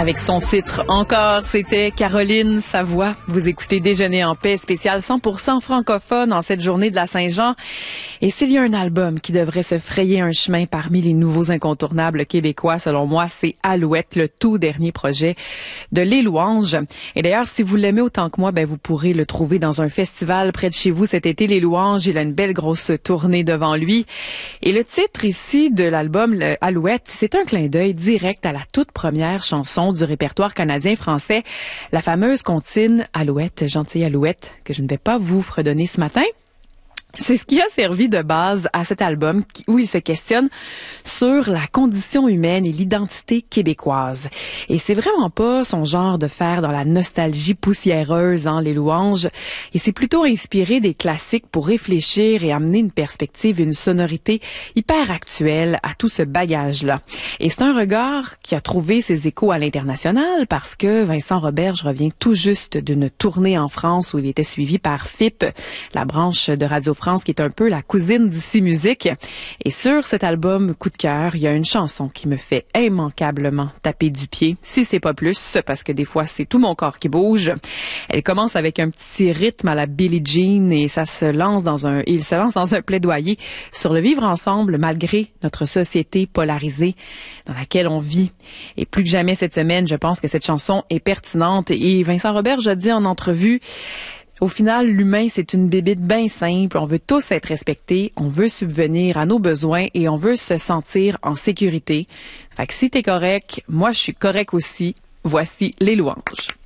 Avec son titre Encore, c'était Caroline Savoie. Vous écoutez Déjeuner en paix, spécial 100% francophone en cette journée de la Saint-Jean. Et s'il y a un album qui devrait se frayer un chemin parmi les nouveaux incontournables québécois, selon moi, c'est Alouette, le tout dernier projet de Les Louanges. Et d'ailleurs, si vous l'aimez autant que moi, vous pourrez le trouver dans un festival près de chez vous cet été, Les Louanges. Il a une belle grosse tournée devant lui. Et le titre ici de l'album Alouette, c'est un clin d'œil direct à la toute première chanson du répertoire canadien-français, la fameuse comptine Alouette, gentille Alouette, que je ne vais pas vous fredonner ce matin. C'est ce qui a servi de base à cet album où il se questionne sur la condition humaine et l'identité québécoise. Et c'est vraiment pas son genre de faire dans la nostalgie poussiéreuse, Les Louanges. Et c'est plutôt inspiré des classiques pour réfléchir et amener une perspective, une sonorité hyper actuelle à tout ce bagage-là. Et c'est un regard qui a trouvé ses échos à l'international parce que Vincent Roberge revient tout juste d'une tournée en France où il était suivi par FIP, la branche de Radio France, qui est un peu la cousine d'Ici Musique. Et sur cet album Coup de cœur, il y a une chanson qui me fait immanquablement taper du pied, si c'est pas plus, parce que des fois, c'est tout mon corps qui bouge. Elle commence avec un petit rythme à la Billie Jean et il se lance dans un plaidoyer sur le vivre ensemble malgré notre société polarisée dans laquelle on vit. Et plus que jamais cette semaine, je pense que cette chanson est pertinente. Et Vincent Roberge a dit en entrevue: au final, l'humain, c'est une bébite bien simple. On veut tous être respectés, on veut subvenir à nos besoins et on veut se sentir en sécurité. Fait que si t'es correct, moi je suis correct aussi. Voici Les Louanges.